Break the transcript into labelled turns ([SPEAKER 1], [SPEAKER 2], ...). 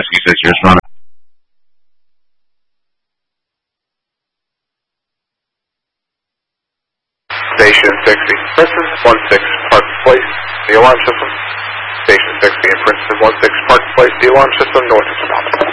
[SPEAKER 1] rescue 6, you're responding.
[SPEAKER 2] Station 60, Princeton 16, Park Place, the alarm system. Station 60 and Princeton 16, Park Place, the alarm system, north of Sonoma.